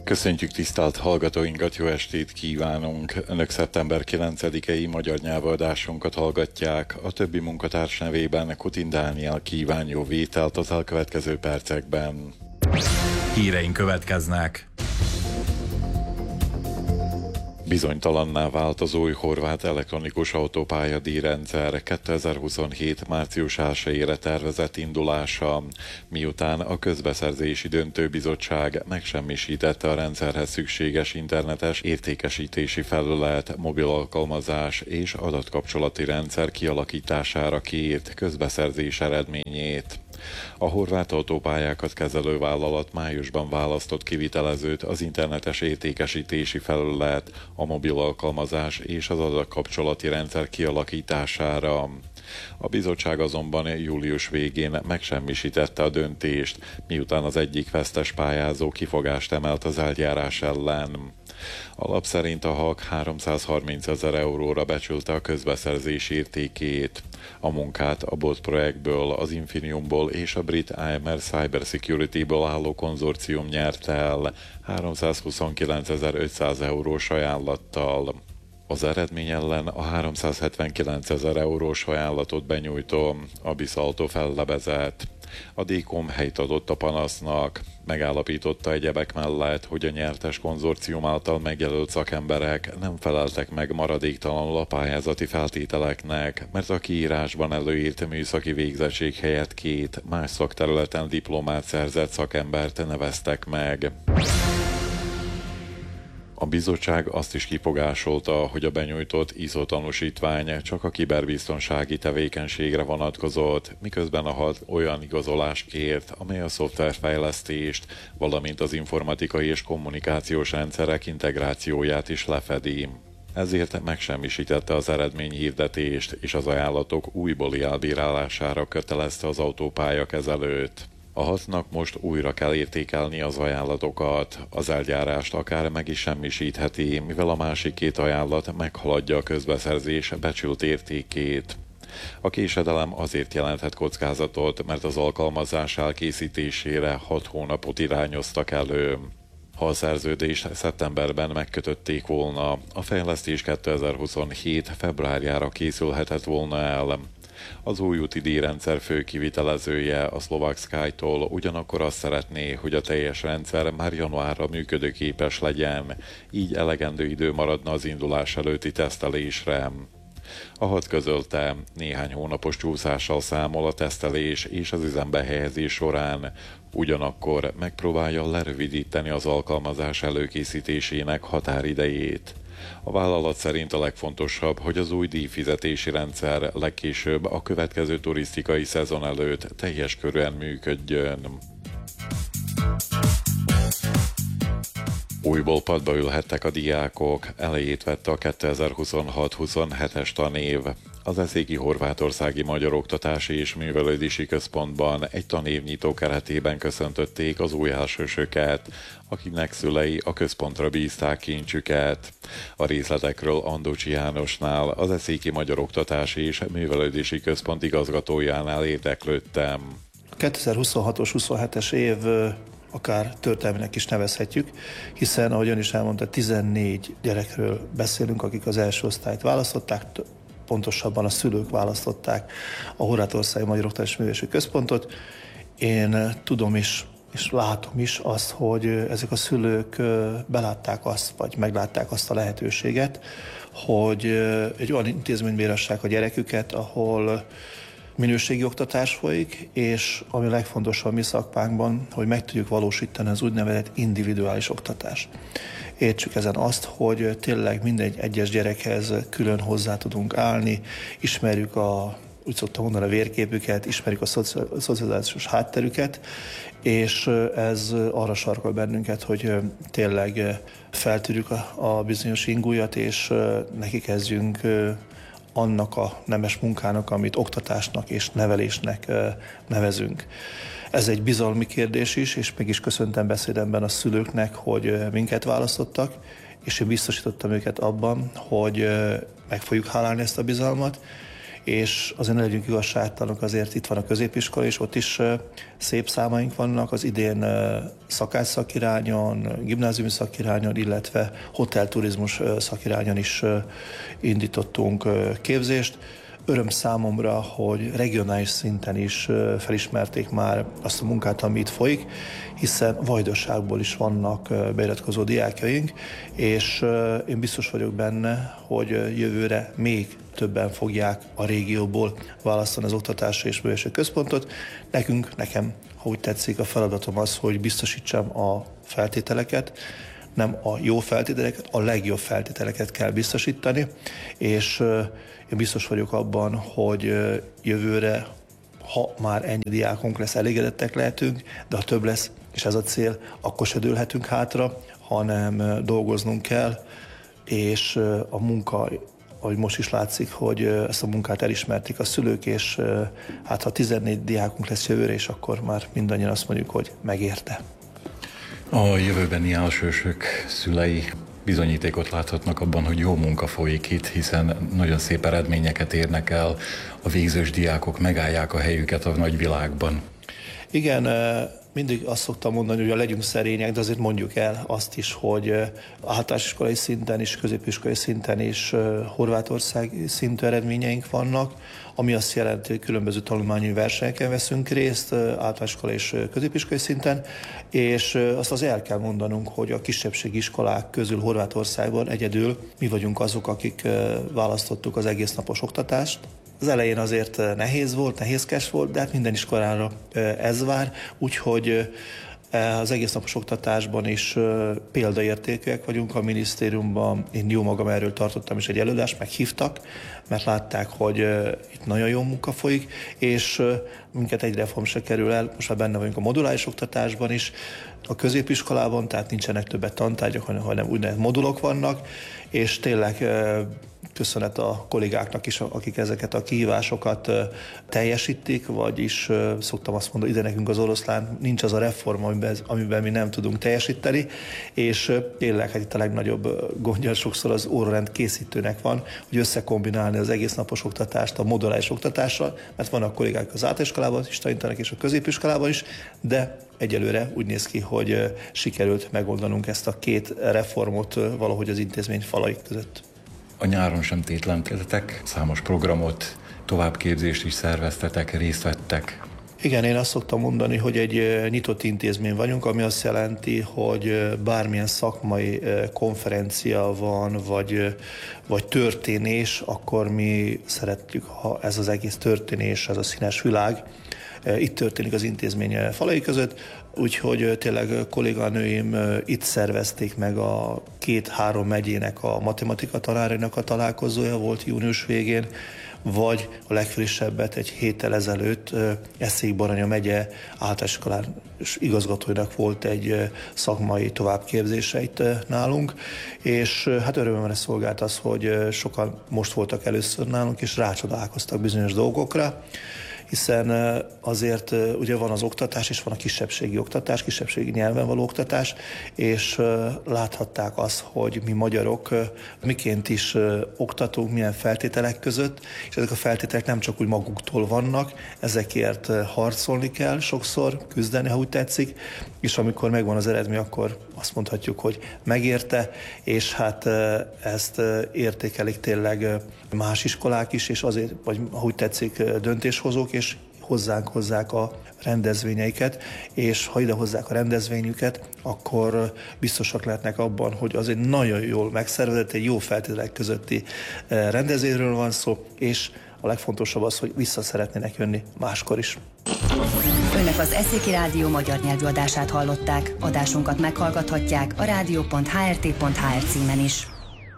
Köszöntjük tisztelt hallgatóinkat, jó estét kívánunk! Önök szeptember 9-i magyar nyelvadásunkat hallgatják. A többi munkatárs nevében Kutin Dániel kíván jó vételt az elkövetkező percekben. Híreink következnek. Bizonytalanná vált az új horvát elektronikus autópályadíjrendszer 2027. március 1-ére tervezett indulása, miután a közbeszerzési döntőbizottság megsemmisítette a rendszerhez szükséges internetes értékesítési felület, mobil alkalmazás és adatkapcsolati rendszer kialakítására kért közbeszerzés eredményét. A horvát autópályákat kezelő vállalat májusban választott kivitelezőt az internetes értékesítési felület, a mobil alkalmazás és az adatkapcsolati rendszer kialakítására. A bizottság azonban július végén megsemmisítette a döntést, miután az egyik vesztes pályázó kifogást emelt az eljárás ellen. A lap szerint a HAK 330 000 euróra becsülte a közbeszerzés értékét. A munkát a BOT projektből, az Infiniumból és a brit AMR Cybersecurity-ből álló konzorcium nyerte el 329 500 eurós ajánlattal. Az eredmény ellen a 379 000 eurós ajánlatot benyújtó Abisalto fellebezett. A D-kom helyt adott a panasznak. Megállapította egyebek mellett, hogy a nyertes konzorcium által megjelölt szakemberek nem feleltek meg maradéktalanul a pályázati feltételeknek, mert a kiírásban előírt műszaki végzettség helyett 2 más szakterületen diplomát szerzett szakembert neveztek meg. A bizottság azt is kifogásolta, hogy a benyújtott ISO tanúsítvány csak a kiberbiztonsági tevékenységre vonatkozott, miközben a HAK olyan igazolást kért, amely a szoftverfejlesztést, valamint az informatikai és kommunikációs rendszerek integrációját is lefedi. Ezért megsemmisítette az eredményhirdetést, és az ajánlatok újbóli elbírálására kötelezte az autópályakezelőt. A HAK-nak most újra kell értékelni az ajánlatokat. Az eljárást akár meg is semmisítheti, mivel a másik 2 ajánlat meghaladja a közbeszerzés becsült értékét. A késedelem azért jelenthet kockázatot, mert az alkalmazás elkészítésére 6 hónapot irányoztak elő. Ha a szerződést szeptemberben megkötötték volna, a fejlesztés 2027. februárjára készülhetett volna el. Az új úti díjrendszer fő kivitelezője, a Slovak Sky-tól ugyanakkor azt szeretné, hogy a teljes rendszer már januárra működőképes legyen, így elegendő idő maradna az indulás előtti tesztelésre. A HAK közölte, néhány hónapos csúszással számol a tesztelés és az üzembe helyezés során, ugyanakkor megpróbálja lerövidíteni az alkalmazás előkészítésének határidejét. A vállalat szerint a legfontosabb, hogy az új díjfizetési rendszer legkésőbb a következő turisztikai szezon előtt teljes körűen működjön. Újból padba ülhettek a diákok, elejét vette a 2026-27-es tanév. Az Eszéki Horvátországi Magyar Oktatási és Művelődési Központban egy tanévnyitó keretében köszöntötték az új elsősöket, akiknek szülei a központra bízták kincsüket. A részletekről Andocsi Jánosnál, az Eszéki Magyar Oktatási és Művelődési Központ igazgatójánál érdeklődtem. A 2026-os 27-es év akár történelminek is nevezhetjük, hiszen, ahogy ön is elmondta, 14 gyerekről beszélünk, akik az első osztályt választották, pontosabban a szülők választották a Horvátországi Magyar Oktatási Művelési Központot. Én tudom is, és látom is azt, hogy ezek a szülők belátták azt, vagy meglátták azt a lehetőséget, hogy egy olyan intézménybe írassák a gyereküket, ahol minőségi oktatás folyik, és ami legfontosabb a mi szakmánkban, hogy meg tudjuk valósítani az úgynevezett individuális oktatást. Értsük ezen azt, hogy tényleg minden egyes gyerekhez külön hozzá tudunk állni, ismerjük úgy szoktam mondani, a vérképüket, ismerjük a szocializációs hátterüket, és ez arra sarkol bennünket, hogy tényleg feltűrjük a bizonyos ingújat, és neki kezdjünk annak a nemes munkának, amit oktatásnak és nevelésnek nevezünk. Ez egy bizalmi kérdés is, és meg is köszöntem beszédemben a szülőknek, hogy minket választottak, és én biztosítottam őket abban, hogy meg fogjuk hálálni ezt a bizalmat, és azért ne legyünk igazságtalanok, azért itt van a középiskola, és ott is szép számaink vannak. Az idén szakács szakirányon, gimnáziumi szakirányon, illetve hotelturizmus szakirányon is indítottunk képzést. Öröm számomra, hogy regionális szinten is felismerték már azt a munkát, ami itt folyik, hiszen Vajdaságból is vannak beiratkozó diákjaink, és én biztos vagyok benne, hogy jövőre még többen fogják a régióból választani az oktatási és művelési központot. Nekem, ha úgy tetszik, a feladatom az, hogy biztosítsam a feltételeket, nem a jó feltételeket, a legjobb feltételeket kell biztosítani, és én biztos vagyok abban, hogy jövőre, ha már ennyi diákunk lesz, elégedettek lehetünk, de ha több lesz, és ez a cél, akkor se dőlhetünk hátra, hanem dolgoznunk kell, és a munka, ahogy most is látszik, hogy ezt a munkát elismerték a szülők, és hát ha 14 diákunk lesz jövőre, és akkor már mindannyian azt mondjuk, hogy megérte. A jövőbeni elsősök szülei bizonyítékot láthatnak abban, hogy jó munka folyik itt, hiszen nagyon szép eredményeket érnek el, a végzős diákok megállják a helyüket a nagyvilágban. Igen, mindig azt szoktam mondani, hogy legyünk szerények, de azért mondjuk el azt is, hogy általános iskolai szinten is, középiskolai szinten is Horvátország szintű eredményeink vannak, ami azt jelenti, hogy különböző tanulmányi versenyeken veszünk részt, általános iskolai és középiskolai szinten, és azt az el kell mondanunk, hogy a kisebbségi iskolák közül Horvátországban egyedül mi vagyunk azok, akik választottuk az egésznapos oktatást. Az elején azért nehézkes volt, de hát minden iskolára ez vár, úgyhogy az egésznapos oktatásban is példaértékűek vagyunk a minisztériumban. Én jó magam erről tartottam is egy előadást, meghívtak, mert látták, hogy itt nagyon jó munka folyik, és minket egy reform se kerül el, most már benne vagyunk a moduláris oktatásban is, a középiskolában, tehát nincsenek többet tantárgyak, hanem úgynevezett modulok vannak, és tényleg köszönet a kollégáknak is, akik ezeket a kihívásokat teljesítik, vagyis szoktam azt mondani, ide nekünk az oroszlán, nincs az a reform, amiben mi nem tudunk teljesíteni, és tényleg hát itt a legnagyobb gondja sokszor az órarend készítőnek van, hogy összekombinálni az egésznapos oktatást a moduláris oktatással, mert vannak kollégák az általánosiskolában is tanítanak, és a középiskolában is, de egyelőre úgy néz ki, hogy sikerült megoldanunk ezt a két reformot valahogy az intézmény falai között. A nyáron sem tétlenkedtek, számos programot, továbbképzést is szerveztetek, részt vettek. Igen, én azt szoktam mondani, hogy egy nyitott intézmény vagyunk, ami azt jelenti, hogy bármilyen szakmai konferencia van, vagy történés, akkor mi szeretjük, ha ez az egész történés, ez a színes világ itt történik az intézmény falai között, úgyhogy tényleg kolléganőim itt szervezték meg a 2-3 megyének a matematika tanárainak a találkozója volt június végén, vagy a legfrissebbet egy héttel ezelőtt Eszék-Baranya megye általános iskolás igazgatóinak volt egy szakmai továbbképzése itt nálunk, és hát örömmel szolgált az, hogy sokan most voltak először nálunk, és rácsodálkoztak bizonyos dolgokra, hiszen azért ugye van az oktatás, és van a kisebbségi oktatás, kisebbségi nyelven való oktatás, és láthatták azt, hogy mi magyarok miként is oktatunk, milyen feltételek között, és ezek a feltételek nem csak úgy maguktól vannak, ezekért harcolni kell sokszor, küzdeni, ha úgy tetszik, és amikor megvan az eredmény, akkor azt mondhatjuk, hogy megérte, és hát ezt értékelik tényleg más iskolák is, és azért, vagy ha úgy tetszik, döntéshozók, és hozzánk hozzák a rendezvényeiket, és ha ide hozzák a rendezvényüket, akkor biztosak lehetnek abban, hogy az egy nagyon jól megszervezett, egy jó feltételek közötti rendezvényről van szó, és a legfontosabb az, hogy vissza szeretnének jönni máskor is. Önök az Eszéki Rádió magyar nyelvű adását hallották. Adásunkat meghallgathatják a rádió.hrt.hr címen is.